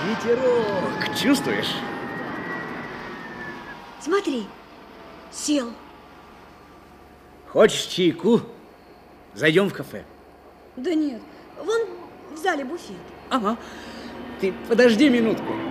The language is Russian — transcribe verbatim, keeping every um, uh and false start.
Ветерок, чувствуешь? Смотри, сел. Хочешь чайку? Зайдем в кафе. Да нет, вон в зале буфет. Ага, ты подожди минутку.